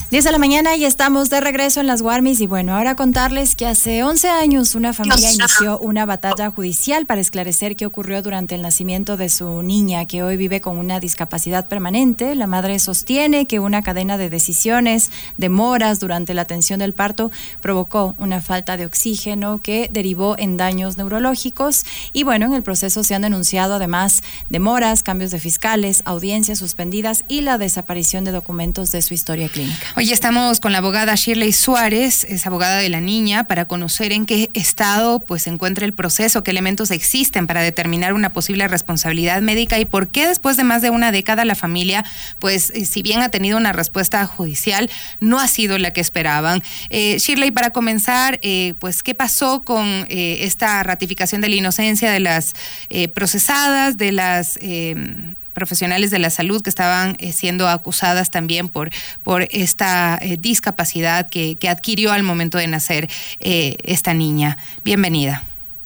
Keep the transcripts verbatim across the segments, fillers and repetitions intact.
diez de la mañana y estamos de regreso en las Guarmis y bueno, ahora contarles que hace once años una familia inició una batalla judicial para esclarecer qué ocurrió durante el nacimiento de su niña, que hoy vive con una discapacidad permanente. La madre sostiene que una cadena de decisiones, demoras durante la atención del parto provocó una falta de oxígeno que derivó en daños neurológicos y bueno, en el proceso se han denunciado además demoras, cambios de fiscales, audiencias suspendidas y la desaparición de documentos de su historia clínica. Hoy estamos con la abogada Shirley Suárez, es abogada de la niña, para conocer en qué estado pues se encuentra el proceso, qué elementos existen para determinar una posible responsabilidad médica y por qué después de más de una década la familia, pues si bien ha tenido una respuesta judicial, no ha sido la que esperaban. Eh, Shirley, para comenzar, eh, pues qué pasó con eh, esta ratificación de la inocencia de las eh, procesadas, de las Eh, profesionales de la salud que estaban eh, siendo acusadas también por, por esta eh, discapacidad que, que adquirió al momento de nacer eh, esta niña. Bienvenida.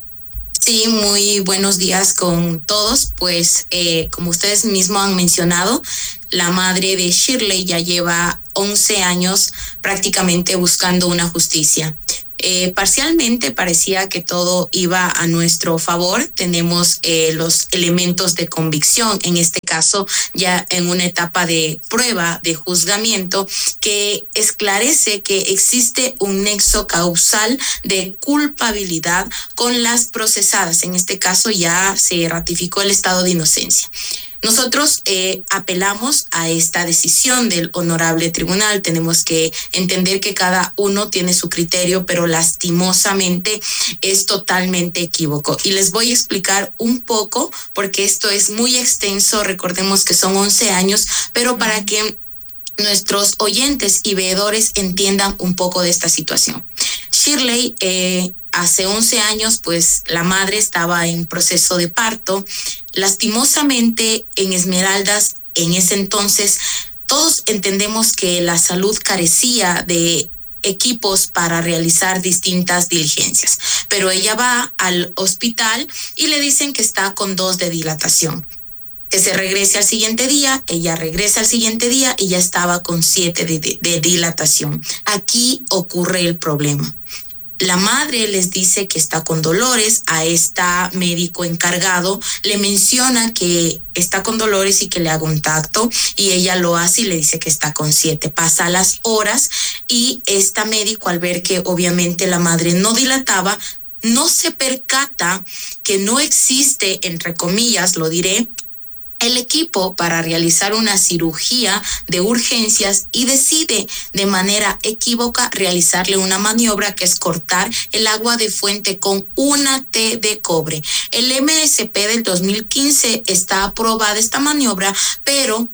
Sí, muy buenos días con todos. Pues eh, como ustedes mismos han mencionado, la madre de Shirley ya lleva once años prácticamente buscando una justicia. Eh, parcialmente parecía que todo iba a nuestro favor. Tenemos eh, los elementos de convicción, en este caso ya en una etapa de prueba, de juzgamiento, que esclarece que existe un nexo causal de culpabilidad con las procesadas. En este caso ya se ratificó el estado de inocencia. Nosotros eh, apelamos a esta decisión del honorable tribunal. Tenemos que entender que cada uno tiene su criterio, pero lastimosamente es totalmente equívoco. Y les voy a explicar un poco, porque esto es muy extenso. Recordemos que son once años, pero para que nuestros oyentes y veedores entiendan un poco de esta situación. Shirley, eh, hace once años, pues la madre estaba en proceso de parto. Lastimosamente, en Esmeraldas, en ese entonces, todos entendemos que la salud carecía de equipos para realizar distintas diligencias, pero ella va al hospital y le dicen que está con dos de dilatación. Que se regrese al siguiente día, ella regresa al siguiente día y ya estaba con siete de, de, de dilatación. Aquí ocurre el problema. La madre les dice que está con dolores, a este médico encargado le menciona que está con dolores y que le haga un tacto y ella lo hace y le dice que está con siete. Pasa las horas y este médico, al ver que obviamente la madre no dilataba, no se percata que no existe, entre comillas, lo diré, el equipo para realizar una cirugía de urgencias y decide de manera equívoca realizarle una maniobra que es cortar el agua de fuente con una T de cobre. El M S P del dos mil quince está aprobada esta maniobra, pero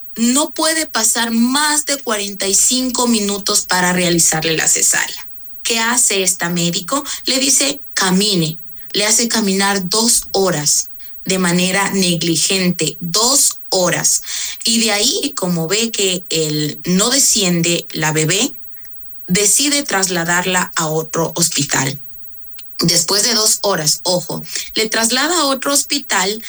no puede pasar más de cuarenta y cinco minutos para realizarle la cesárea. ¿Qué hace este médico? Le dice camine, le hace caminar dos horas. De manera negligente, dos horas. Y de ahí, como ve que él no desciende la bebé, decide trasladarla a otro hospital. Después de dos horas, ojo, le traslada a otro hospital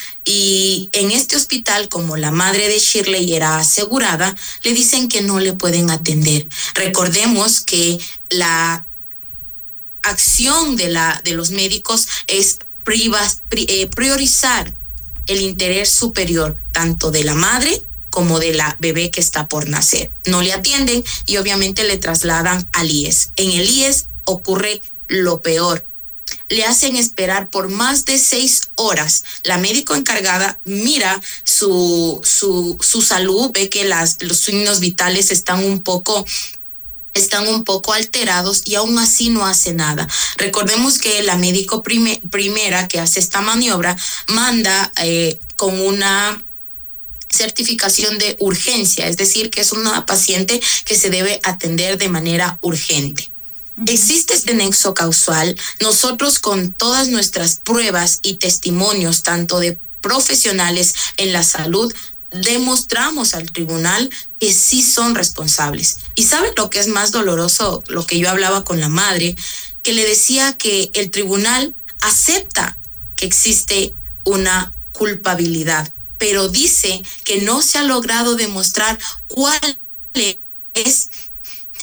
y en este hospital, como la madre de Shirley era asegurada, le dicen que no le pueden atender. Recordemos que la acción de, la, de los médicos es priorizar el interés superior tanto de la madre como de la bebé que está por nacer. No le atienden y obviamente le trasladan al I E S. En el I E S ocurre lo peor. Le hacen esperar por más de seis horas. La médico encargada mira su, su, su salud, ve que las, los signos vitales están un poco están un poco alterados y aún así no hace nada. Recordemos que la médico prime, primera que hace esta maniobra manda eh, con una certificación de urgencia, es decir, que es una paciente que se debe atender de manera urgente. Uh-huh. Existe este nexo causal. Nosotros con todas nuestras pruebas y testimonios, tanto de profesionales en la salud, demostramos al tribunal que sí son responsables. ¿Y saben lo que es más doloroso? Lo que yo hablaba con la madre, que le decía que el tribunal acepta que existe una culpabilidad, pero dice que no se ha logrado demostrar cuál es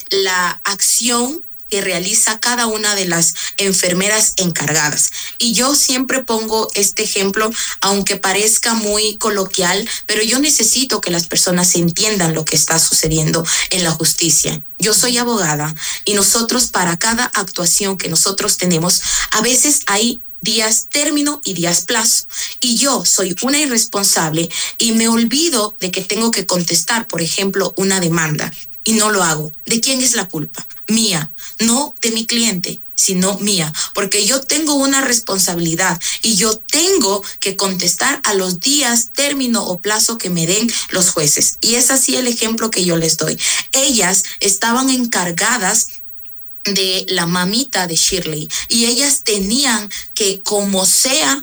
la acción que realiza cada una de las enfermeras encargadas. Y yo siempre pongo este ejemplo, aunque parezca muy coloquial, pero yo necesito que las personas entiendan lo que está sucediendo en la justicia. Yo soy abogada y nosotros, para cada actuación que nosotros tenemos, a veces hay días término y días plazo. Y yo soy una irresponsable y me olvido de que tengo que contestar, por ejemplo, una demanda. Y no lo hago. ¿De quién es la culpa? Mía, no de mi cliente, sino mía, porque yo tengo una responsabilidad y yo tengo que contestar a los días, término o plazo que me den los jueces. Y es así el ejemplo que yo les doy. Ellas estaban encargadas de la mamita de Shirley y ellas tenían que, como sea,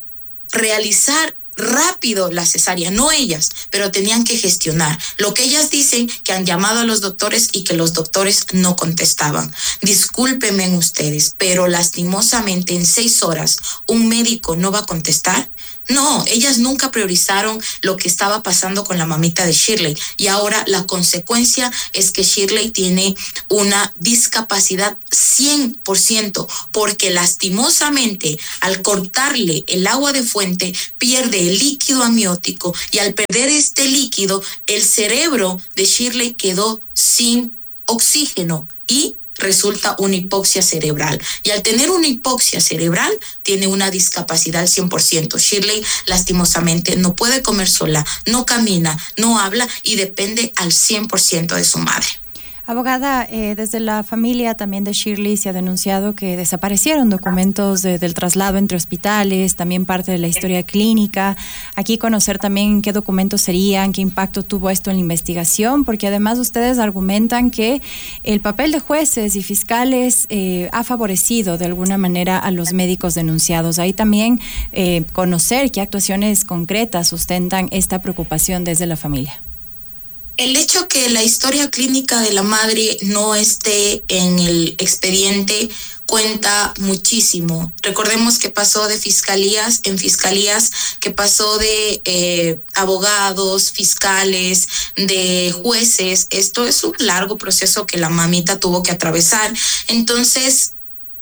realizar rápido la cesárea, no ellas, pero tenían que gestionar. Lo que ellas dicen, que han llamado a los doctores y que los doctores no contestaban. Discúlpenme ustedes, pero lastimosamente en seis horas un médico no va a contestar. No, ellas nunca priorizaron lo que estaba pasando con la mamita de Shirley y ahora la consecuencia es que Shirley tiene una discapacidad cien por ciento porque lastimosamente al cortarle el agua de fuente pierde el líquido amniótico y al perder este líquido el cerebro de Shirley quedó sin oxígeno y resulta una hipoxia cerebral. Y al tener una hipoxia cerebral, tiene una discapacidad al cien por ciento. Shirley, lastimosamente, no puede comer sola, no camina, no habla y depende al cien por ciento de su madre. Abogada, eh, desde la familia también de Shirley se ha denunciado que desaparecieron documentos de, del traslado entre hospitales, también parte de la historia clínica. Aquí conocer también qué documentos serían, qué impacto tuvo esto en la investigación, porque además ustedes argumentan que el papel de jueces y fiscales eh, ha favorecido de alguna manera a los médicos denunciados. Ahí también eh, conocer qué actuaciones concretas sustentan esta preocupación desde la familia. El hecho que la historia clínica de la madre no esté en el expediente cuenta muchísimo. Recordemos que pasó de fiscalías en fiscalías, que pasó de eh, abogados, fiscales, de jueces. Esto es un largo proceso que la mamita tuvo que atravesar. Entonces,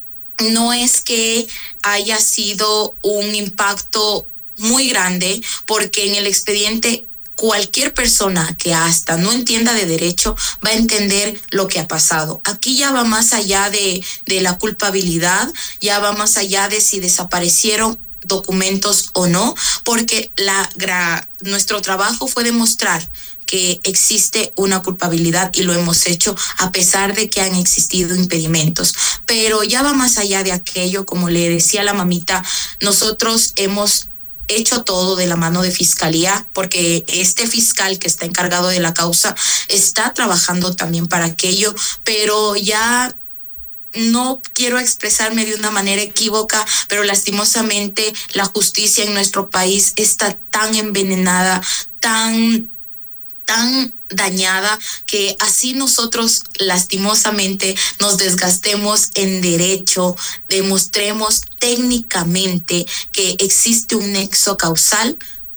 no es que haya sido un impacto muy grande, porque en el expediente cualquier persona que hasta no entienda de derecho va a entender lo que ha pasado. Aquí ya va más allá de, de la culpabilidad, ya va más allá de si desaparecieron documentos o no, porque la, gra, nuestro trabajo fue demostrar que existe una culpabilidad y lo hemos hecho a pesar de que han existido impedimentos. Pero ya va más allá de aquello, como le decía la mamita, nosotros hemos hecho todo de la mano de fiscalía, porque este fiscal que está encargado de la causa está trabajando también para aquello, pero ya no quiero expresarme de una manera equívoca, pero lastimosamente la justicia en nuestro país está tan envenenada, tan tan dañada, que así nosotros lastimosamente nos desgastemos en derecho, demostremos técnicamente que existe un nexo causal,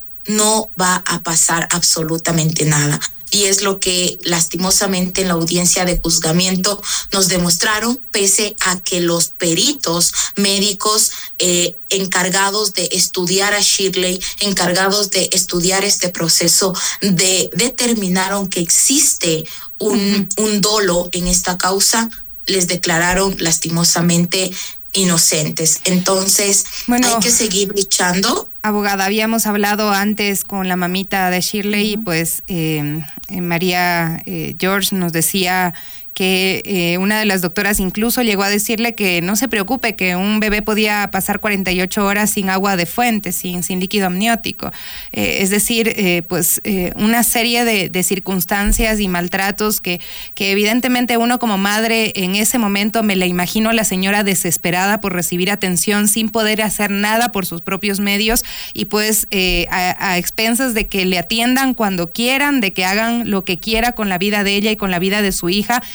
no va a pasar absolutamente nada. Y es lo que lastimosamente en la audiencia de juzgamiento nos demostraron, pese a que los peritos médicos eh, encargados de estudiar a Shirley, encargados de estudiar este proceso, de, determinaron que existe un, uh-huh. un dolo en esta causa, les declararon lastimosamente inocentes. Entonces, bueno, hay que seguir luchando. Abogada, habíamos hablado antes con la mamita de Shirley, uh-huh. y pues eh, María eh, George nos decía que eh, una de las doctoras incluso llegó a decirle que no se preocupe, que un bebé podía pasar cuarenta y ocho horas sin agua de fuente, sin, sin líquido amniótico. Eh, es decir, eh, pues eh, una serie de, de circunstancias y maltratos que, que evidentemente uno como madre en ese momento, me la imagino a la señora desesperada por recibir atención sin poder hacer nada por sus propios medios y pues eh, a, a expensas de que le atiendan cuando quieran, de que hagan lo que quiera con la vida de ella y con la vida de su hija.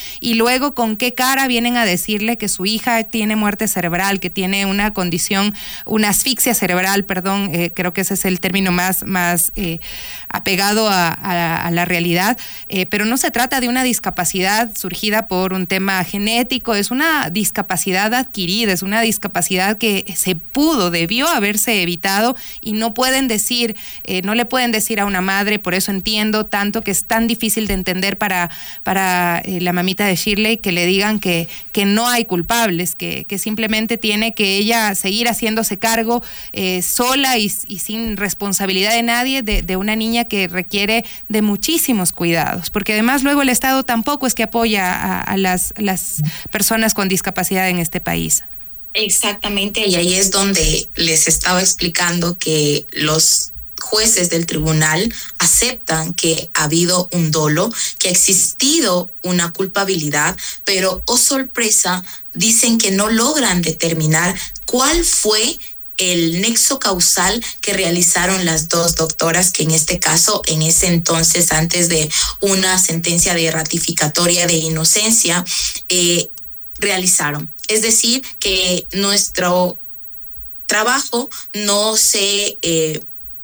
y luego con qué cara vienen a decirle que su hija tiene muerte cerebral, que tiene una condición, una asfixia cerebral, perdón, eh, creo que ese es el término más, más eh, apegado a, a, a la realidad, eh, pero no se trata de una discapacidad surgida por un tema genético, es una discapacidad adquirida, es una discapacidad que se pudo, debió haberse evitado, y no pueden decir, eh, no le pueden decir a una madre, por eso entiendo tanto que es tan difícil de entender para, para eh, la mamita de Shirley, que le digan que, que no hay culpables, que, que simplemente tiene que ella seguir haciéndose cargo eh, sola y, y sin responsabilidad de nadie de, de una niña que requiere de muchísimos cuidados, porque además luego el Estado tampoco es que apoya a, a las, las personas con discapacidad en este país. Exactamente, y ahí es donde les estaba explicando que los jueces del tribunal aceptan que ha habido un dolo, que ha existido una culpabilidad, pero, oh sorpresa, dicen que no logran determinar cuál fue el nexo causal que realizaron las dos doctoras, que en este caso, en ese entonces, antes de una sentencia de ratificatoria de inocencia, eh, realizaron. Es decir, que nuestro trabajo no se, eh,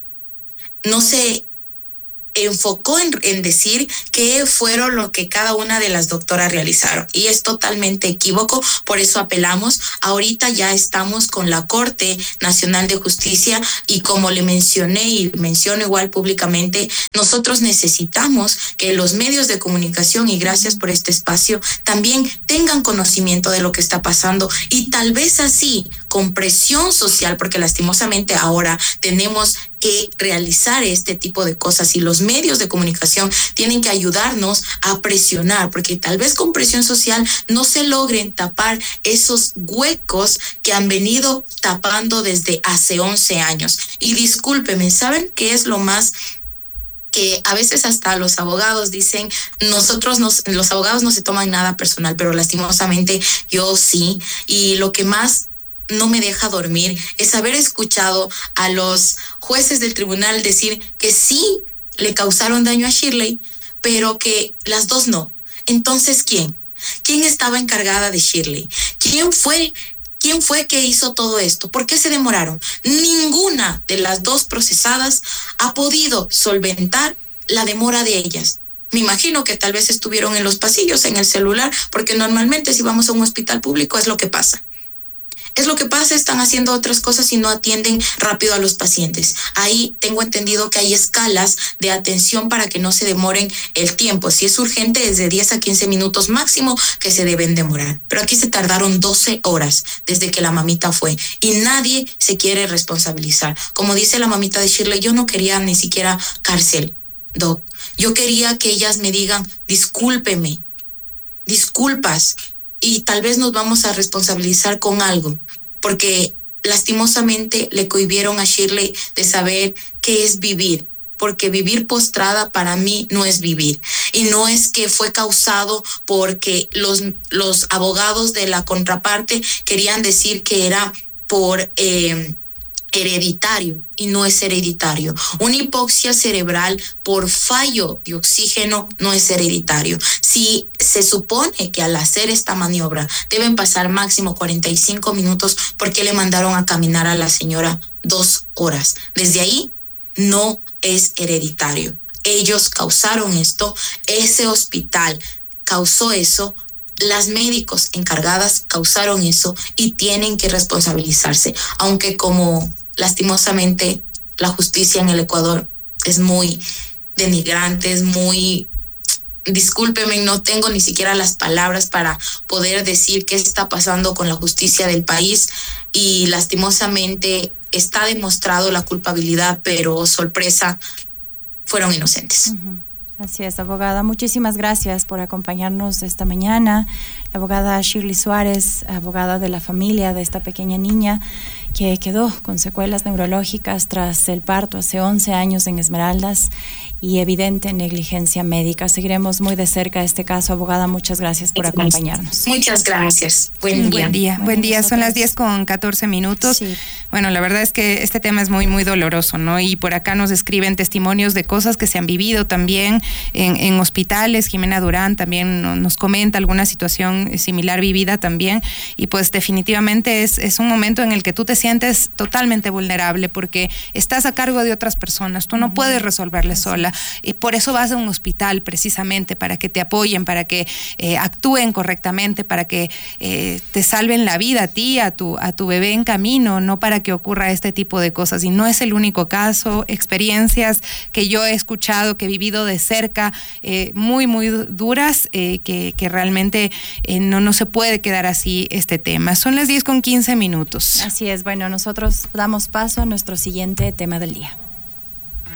no se enfocó en, en decir qué fueron lo que cada una de las doctoras realizaron, y es totalmente equívoco. Por eso apelamos. Ahorita ya estamos con la Corte Nacional de Justicia, y como le mencioné y menciono igual públicamente, nosotros necesitamos que los medios de comunicación, y gracias por este espacio, también tengan conocimiento de lo que está pasando, y tal vez así, con presión social, porque lastimosamente ahora tenemos que realizar este tipo de cosas, y los medios de comunicación tienen que ayudarnos a presionar, porque tal vez con presión social no se logren tapar esos huecos que han venido tapando desde hace once años. Y discúlpeme, ¿saben qué es lo más que a veces hasta los abogados dicen? Nosotros, nos, los abogados no se toman nada personal, pero lastimosamente yo sí, y lo que más no me deja dormir es haber escuchado a los jueces del tribunal decir que sí le causaron daño a Shirley, pero que las dos no. Entonces, ¿quién? ¿Quién estaba encargada de Shirley? ¿Quién fue? ¿Quién fue que hizo todo esto? ¿Por qué se demoraron? Ninguna de las dos procesadas ha podido solventar la demora de ellas. Me imagino que tal vez estuvieron en los pasillos, en el celular, porque normalmente si vamos a un hospital público es lo que pasa. Es lo que pasa, están haciendo otras cosas y no atienden rápido a los pacientes. Ahí tengo entendido que hay escalas de atención para que no se demoren el tiempo. Si es urgente, es de diez a quince minutos máximo que se deben demorar. Pero aquí se tardaron doce horas desde que la mamita fue, y nadie se quiere responsabilizar. Como dice la mamita de Shirley, yo no quería ni siquiera cárcel, Doc. Yo quería que ellas me digan, discúlpeme, disculpas, y tal vez nos vamos a responsabilizar con algo, porque lastimosamente le cohibieron a Shirley de saber qué es vivir, porque vivir postrada para mí no es vivir, y no es que fue causado porque los, los abogados de la contraparte querían decir que era por eh, hereditario, y no es hereditario. Una hipoxia cerebral por fallo de oxígeno no es hereditario. Si se supone que al hacer esta maniobra deben pasar máximo cuarenta y cinco minutos, ¿por qué le mandaron a caminar a la señora dos horas? Desde ahí no es hereditario. Ellos causaron esto, ese hospital causó eso, las médicos encargadas causaron eso, y tienen que responsabilizarse, aunque como lastimosamente la justicia en el Ecuador es muy denigrante, es muy, discúlpeme, no tengo ni siquiera las palabras para poder decir qué está pasando con la justicia del país, y lastimosamente está demostrado la culpabilidad, pero sorpresa, fueron inocentes. Uh-huh. Así es, abogada. Muchísimas gracias por acompañarnos esta mañana. La abogada Shirley Suárez, abogada de la familia de esta pequeña niña. que quedó con secuelas neurológicas tras el parto hace once años en Esmeraldas y evidente negligencia médica. Seguiremos muy de cerca este caso. Abogada, muchas gracias por acompañarnos. Muchas gracias. Buen día. Buen día. Bueno, Buen día. Nosotros... Son las diez con catorce minutos. Sí. Bueno, la verdad es que este tema es muy, muy doloroso, ¿no? Y por acá nos escriben testimonios de cosas que se han vivido también en, en hospitales. Jimena Durán también nos comenta alguna situación similar vivida también. Y pues definitivamente es, es un momento en el que tú te sientes totalmente vulnerable porque estás a cargo de otras personas. Tú no uh-huh. puedes resolverle sola. Y por eso vas a un hospital precisamente, para que te apoyen, para que eh, actúen correctamente, para que eh, te salven la vida a ti, a tu, a tu bebé en camino, no para que ocurra este tipo de cosas. Y no es el único caso, experiencias que yo he escuchado, que he vivido de cerca, eh, muy, muy duras, eh, que, que realmente eh, no, no se puede quedar así este tema. Son las diez con quince minutos. Así es, bueno, nosotros damos paso a nuestro siguiente tema del día.